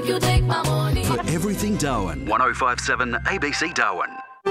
You take my money. For everything Darwin, 105.7 ABC Darwin.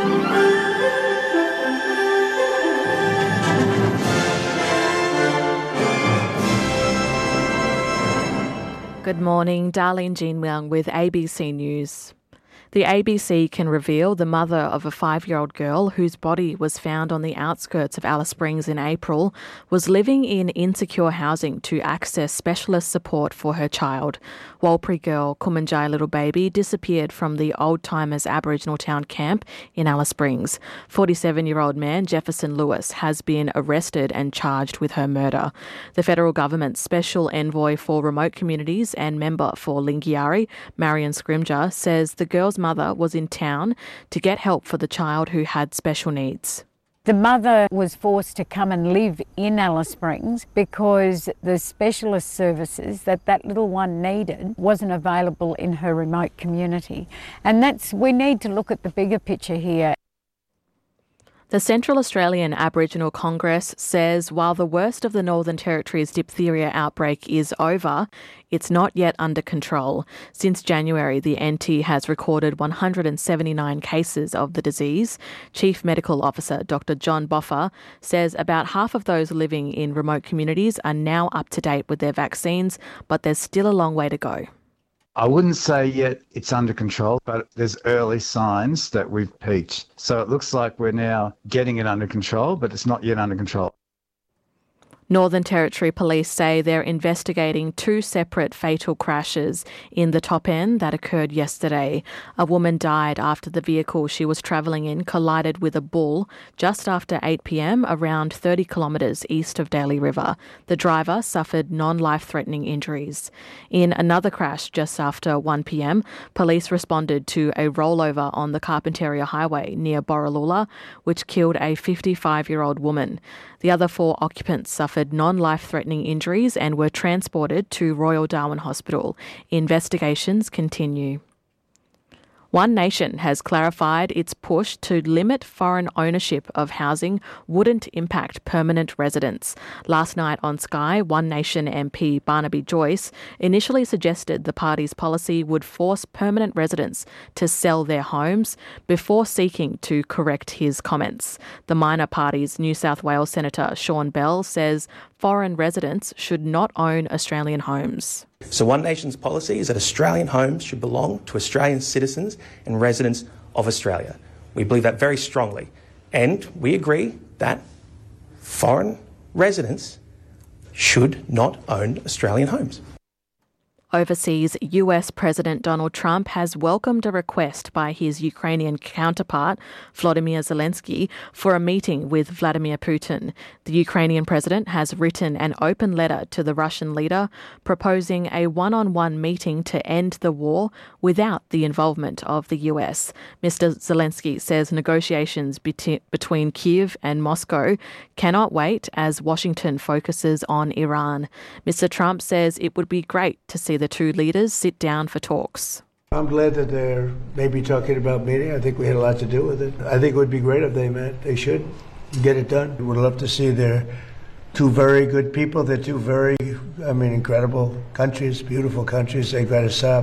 Good morning, Darlene Jean Young with ABC News. The ABC can reveal the mother of a 5-year-old girl whose body was found on the outskirts of Alice Springs in April was living in insecure housing to access specialist support for her child. Warlpiri girl Kumanjai Little Baby disappeared from the Old Timers Aboriginal Town camp in Alice Springs. 47-year-old man Jefferson Lewis has been arrested and charged with her murder. The federal government's special envoy for remote communities and member for Lingiari, Marion Scrimger, says the girl's mother was in town to get help for the child who had special needs. The mother was forced to come and live in Alice Springs because the specialist services that little one needed wasn't available in her remote community. And we need to look at the bigger picture here. The Central Australian Aboriginal Congress says while the worst of the Northern Territory's diphtheria outbreak is over, it's not yet under control. Since January, the NT has recorded 179 cases of the disease. Chief Medical Officer Dr. John Boffa says about half of those living in remote communities are now up to date with their vaccines, but there's still a long way to go. I wouldn't say yet it's under control, but there's early signs that we've peaked. So it looks like we're now getting it under control, but it's not yet under control. Northern Territory Police say they're investigating 2 separate fatal crashes in the top end that occurred yesterday. A woman died after the vehicle she was travelling in collided with a bull just after 8 p.m. around 30 kilometres east of Daly River. The driver suffered non-life-threatening injuries. In another crash just after 1 p.m, police responded to a rollover on the Carpentaria Highway near Borroloola, which killed a 55-year-old woman. The other 4 occupants suffered non-life-threatening injuries and were transported to Royal Darwin Hospital. Investigations continue. One Nation has clarified its push to limit foreign ownership of housing wouldn't impact permanent residents. Last night on Sky, One Nation MP Barnaby Joyce initially suggested the party's policy would force permanent residents to sell their homes before seeking to correct his comments. The minor party's New South Wales Senator Sean Bell says foreign residents should not own Australian homes. So One Nation's policy is that Australian homes should belong to Australian citizens and residents of Australia. We believe that very strongly. And we agree that foreign residents should not own Australian homes. Overseas, US President Donald Trump has welcomed a request by his Ukrainian counterpart, Volodymyr Zelensky, for a meeting with Vladimir Putin. The Ukrainian president has written an open letter to the Russian leader proposing a one-on-one meeting to end the war without the involvement of the US. Mr. Zelensky says negotiations between Kyiv and Moscow cannot wait as Washington focuses on Iran. Mr. Trump says it would be great to see the 2 leaders sit down for talks. I'm glad that they're maybe talking about meeting. I think we had a lot to do with it. I think it would be great if they met. They should get it done. Would love to see their 2 very good people. They're 2 very, incredible countries, beautiful countries. They've got to stop.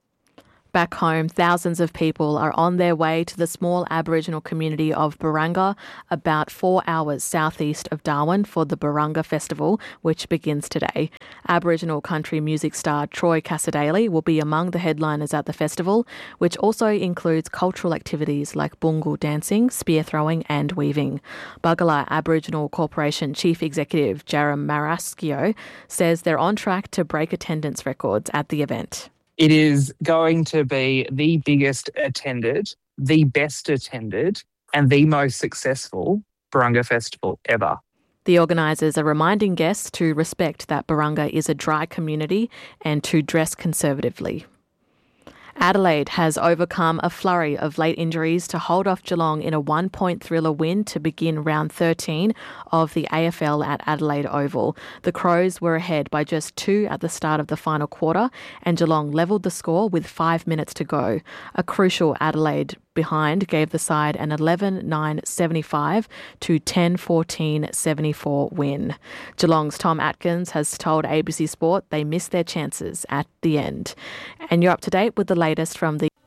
Back home, thousands of people are on their way to the small Aboriginal community of Barunga, about 4 hours southeast of Darwin, for the Barunga Festival, which begins today. Aboriginal country music star Troy Cassadaly will be among the headliners at the festival, which also includes cultural activities like bungle dancing, spear throwing and weaving. Bugala Aboriginal Corporation Chief Executive Jaram Maraskio says they're on track to break attendance records at the event. It is going to be the biggest attended, the best attended, and the most successful Barunga Festival ever. The organisers are reminding guests to respect that Barunga is a dry community and to dress conservatively. Adelaide has overcome a flurry of late injuries to hold off Geelong in a 1-point thriller win to begin round 13 of the AFL at Adelaide Oval. The Crows were ahead by just 2 at the start of the final quarter, and Geelong levelled the score with 5 minutes to go. A crucial Adelaide behind gave the side an 11-9-75 to 10-14-74 win. Geelong's Tom Atkins has told ABC Sport they missed their chances at the end. And you're up to date with the latest from the